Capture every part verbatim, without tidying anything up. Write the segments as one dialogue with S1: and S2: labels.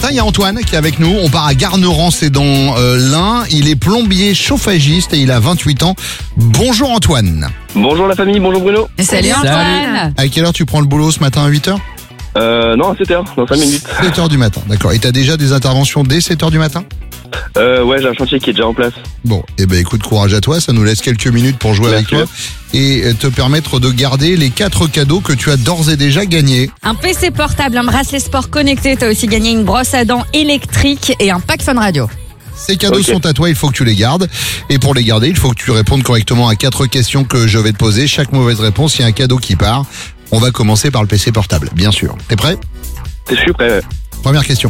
S1: Il y a Antoine qui est avec nous, on part à Garnerans, c'est dans euh, l'Ain. Il est plombier chauffagiste et il a vingt-huit ans. Bonjour Antoine.
S2: Bonjour la famille, bonjour Bruno.
S3: Salut Antoine.
S1: À quelle heure tu prends le boulot ce matin, à huit heures?
S2: Euh, non, à sept heures, dans cinq minutes.
S1: sept heures du matin, d'accord. Et t'as déjà des interventions dès sept heures du matin?
S2: Euh, ouais, j'ai un chantier qui est déjà en place.
S1: Bon, eh ben écoute, courage à toi, ça nous laisse quelques minutes pour jouer
S2: Merci.
S1: avec toi et te permettre de garder les quatre cadeaux que tu as d'ores et déjà gagnés.
S3: Un P C portable, un bracelet sport connecté, t'as aussi gagné une brosse à dents électrique et un pack Fun Radio.
S1: Ces cadeaux
S2: Ok.
S1: sont à toi, il faut que tu les gardes. Et pour les garder, il faut que tu répondes correctement à quatre questions que je vais te poser. Chaque mauvaise réponse, il y a un cadeau qui part. On va commencer par le P C portable, bien sûr. T'es prêt?
S2: Je suis prêt. ouais.
S1: Première question.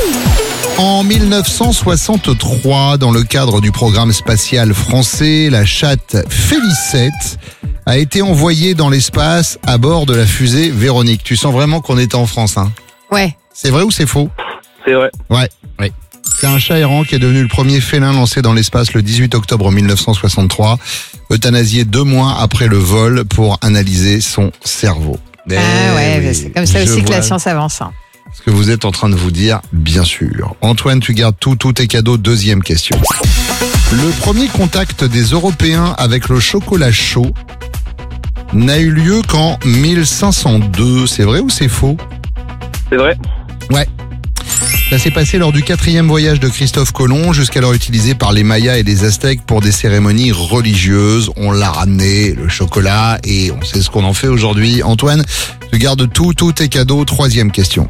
S1: En mille neuf cent soixante-trois, dans le cadre du programme spatial français, la chatte Félicette a été envoyée dans l'espace à bord de la fusée Véronique. Tu sens vraiment qu'on était en France, hein?
S3: Ouais.
S1: C'est vrai ou c'est faux?
S2: C'est vrai.
S1: Ouais. Oui. C'est un chat errant qui est devenu le premier félin lancé dans l'espace le dix-huit octobre mille neuf cent soixante-trois, euthanasié deux mois après le vol pour analyser son cerveau.
S4: Ah
S1: Eh
S4: ouais,
S1: oui,
S4: c'est comme ça
S1: je
S4: aussi que la
S1: vois
S4: science avance. hein.
S1: ce que vous êtes en train de vous dire, bien sûr. Antoine, tu gardes tout, tous tes cadeaux. Deuxième question. Le premier contact des Européens avec le chocolat chaud n'a eu lieu qu'en mille cinq cent deux. C'est vrai ou c'est faux?
S2: C'est vrai.
S1: Ouais. Ça s'est passé lors du quatrième voyage de Christophe Colomb, jusqu'alors utilisé par les Mayas et les Aztèques pour des cérémonies religieuses. On l'a ramené, le chocolat, et on sait ce qu'on en fait aujourd'hui. Antoine, tu gardes tout, tous tes cadeaux. Troisième question.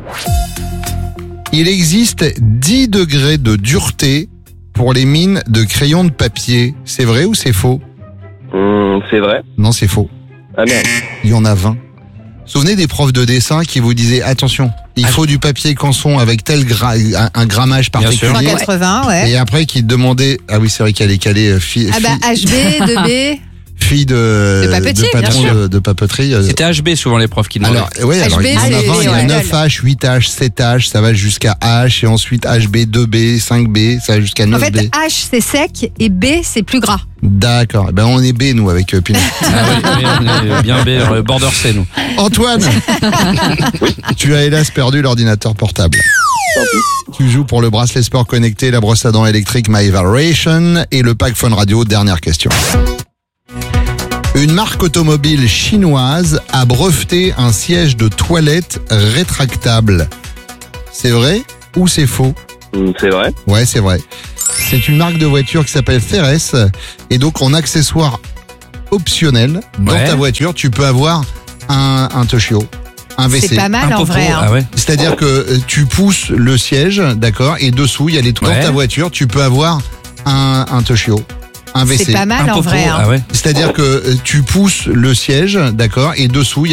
S1: Il existe dix degrés de dureté pour les mines de crayons de papier. C'est vrai ou c'est faux?
S2: Hum, c'est vrai.
S1: Non, c'est faux.
S2: Ah merde.
S1: Il y en a vingt. Souvenez des profs de dessin qui vous disaient, attention, il faut du papier canson avec tel gra- un, un grammage particulier.
S4: cent quatre-vingts, ouais.
S1: Et après, qui te demandait, ah oui, c'est vrai qu'elle est calée, euh, fille,
S4: Ah bah
S1: fille,
S4: H B, deux B.
S1: fille de,
S4: De papeterie,
S1: patron
S4: bien sûr.
S1: de, de papeterie. euh.
S5: C'était H B souvent les profs qui demandaient.
S1: Alors, ouais, alors,
S4: H B,
S1: il y en a
S4: c'est-
S1: vingt, il y a
S4: ouais,
S1: neuf H, huit H, sept H, ça va jusqu'à H, et ensuite H B, deux B, cinq B, ça va jusqu'à
S4: En
S1: neuf
S4: fait,
S1: B.
S4: H c'est sec et B c'est plus gras.
S1: D'accord. Eh ben, on est B, nous, avec euh, Pinot.
S5: Ah oui, oui, on est bien B, euh, border C nous.
S1: Antoine, tu as hélas perdu l'ordinateur portable. Tu joues pour le bracelet sport connecté, la brosse à dents électrique My Vibration et le pack Fun Radio. Dernière question. Une marque automobile chinoise a breveté un siège de toilette rétractable. C'est vrai ou c'est faux?
S2: Hum, c'est vrai.
S1: Ouais, c'est vrai. C'est une marque de voiture qui s'appelle Ferres. Et donc, en accessoire optionnel, dans
S5: Ouais.
S1: ta voiture, tu peux avoir un, un Toshio, un W C.
S4: C'est pas mal
S5: Un
S4: en
S5: popo,
S4: vrai. hein.
S5: ah ouais.
S1: C'est-à-dire que euh, tu pousses le siège, d'accord, et dessous, il y a les toilettes.
S5: Ouais.
S1: Dans ta voiture, tu peux avoir un, un Toshio, un W C.
S4: C'est pas mal
S5: Un
S4: en
S5: popo,
S4: vrai. hein.
S5: ah ouais.
S1: C'est-à-dire que euh, tu pousses le siège, d'accord, et dessous, il y a